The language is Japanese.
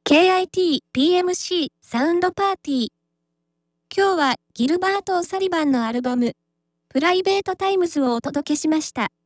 KIT PMC サウンドパーティー。今日はギルバート・サリバンのアルバム、プライベートタイムズをお届けしました。